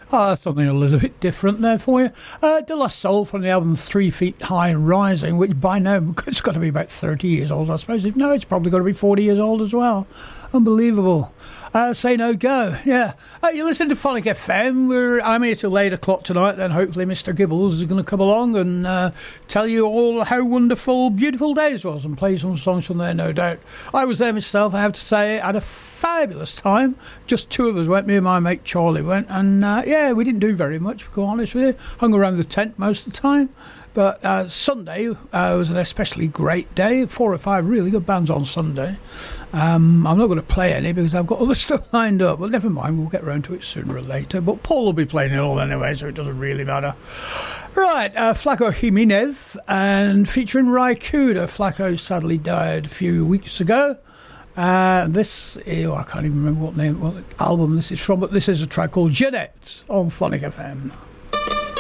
Something a little bit different there for you. De La Soul from the album 3 Feet High Rising, which by now it's got to be about 30 years old, I suppose. If no, it's probably got to be 40 years old as well. Unbelievable. Say No Go, yeah. You listen to Phonic FM. I'm here till 8 o'clock tonight. Then hopefully Mr. Gibbles is going to come along and tell you all how wonderful Beautiful Days was and play some songs from there, no doubt. I was there myself, I have to say. I had a fabulous time. Just two of us went. Me and my mate Charlie went, and yeah, we didn't do very much, to be honest with you. Hung around the tent most of the time. But Sunday was an especially great day. 4 or 5 really good bands on Sunday. I'm not going to play any because I've got other stuff lined up. But never mind, we'll get around to it sooner or later. But Paul will be playing it all anyway, so it doesn't really matter. Right, Flaco Jimenez and featuring Ry Cooder. Flaco sadly died a few weeks ago. I can't even remember what album this is from, but this is a track called Jeanette on Phonic FM.